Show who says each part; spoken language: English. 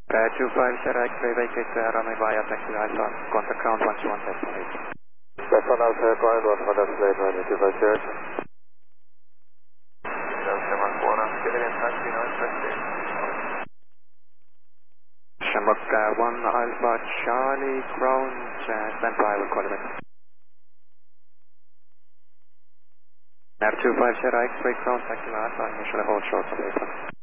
Speaker 1: 25 Sierra X-ray vacate runway via taxi Alpha, contact ground 121 decimal 8.
Speaker 2: That's one Alpha, ground 1 decimal 8, runway 25 Sierra.
Speaker 1: Shamrock 1 Alpha Charlie, ground, stand by, will call you back. Air 25 Sierra X-ray, ground taxi Alpha, initial hold short of April.